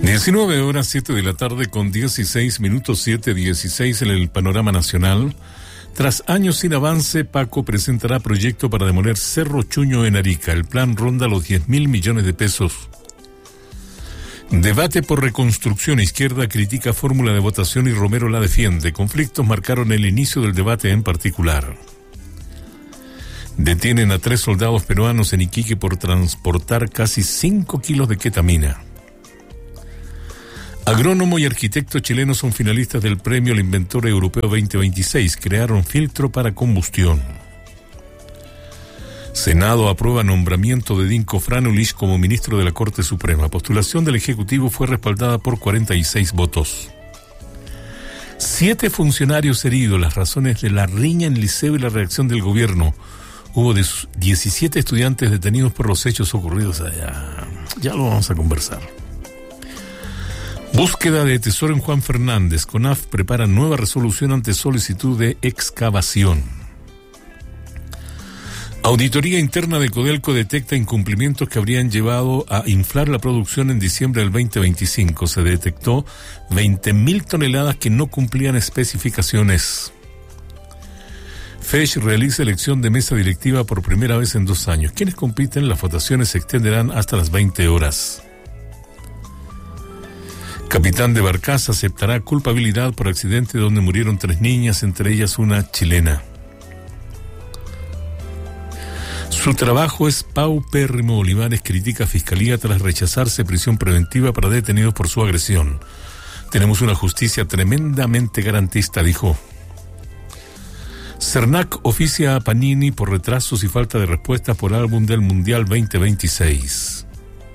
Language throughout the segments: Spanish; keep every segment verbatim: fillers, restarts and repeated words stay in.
diecinueve horas, siete de la tarde con dieciséis minutos, siete dieciséis en el panorama nacional. Tras años sin avance, Paco presentará proyecto para demoler Cerro Chuño en Arica. El plan ronda los diez mil millones de pesos. Debate por reconstrucción. Izquierda critica fórmula de votación y Romero la defiende. Conflictos marcaron el inicio del debate en particular. Detienen a tres soldados peruanos en Iquique por transportar casi cinco kilos de ketamina. Agrónomo y arquitecto chilenos son finalistas del Premio al Inventor Europeo veinte veintiséis. Crearon filtro para combustión. Senado aprueba nombramiento de Dinko Franulich como ministro de la Corte Suprema. Postulación del Ejecutivo fue respaldada por cuarenta y seis votos. Siete funcionarios heridos. Las razones de la riña en liceo y la reacción del gobierno. Hubo diecisiete estudiantes detenidos por los hechos ocurridos allá. Ya lo vamos a conversar. Búsqueda de tesoro en Juan Fernández. CONAF prepara nueva resolución ante solicitud de excavación. Auditoría interna de Codelco detecta incumplimientos que habrían llevado a inflar la producción en diciembre del veinte veinticinco. Se detectó veinte mil toneladas que no cumplían especificaciones. FESH realiza elección de mesa directiva por primera vez en dos años. Quienes compiten, las votaciones se extenderán hasta las veinte horas. Capitán de Barcaza aceptará culpabilidad por accidente donde murieron tres niñas, entre ellas una chilena. Su trabajo es paupérrimo. Olivares critica a Fiscalía tras rechazarse prisión preventiva para detenidos por su agresión. Tenemos una justicia tremendamente garantista, dijo. Cernac oficia a Panini por retrasos y falta de respuestas por álbum del Mundial veinte veintiséis.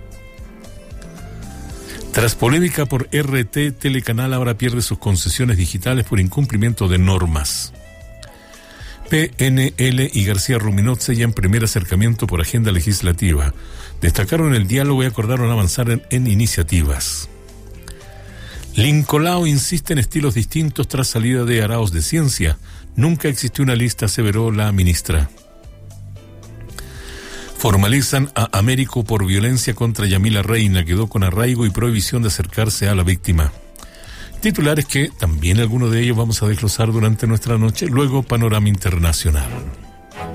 Tras polémica por R T, Telecanal ahora pierde sus concesiones digitales por incumplimiento de normas. P N L y García Ruminot sellan primer acercamiento por agenda legislativa. Destacaron el diálogo y acordaron avanzar en, en iniciativas. Lincolao insiste en estilos distintos tras salida de Arauz de Ciencia. Nunca existió una lista, aseveró la ministra. Formalizan a Américo por violencia contra Yamila Reina. Quedó con arraigo y prohibición de acercarse a la víctima. Titulares que también algunos de ellos vamos a desglosar durante nuestra noche. Luego, panorama internacional.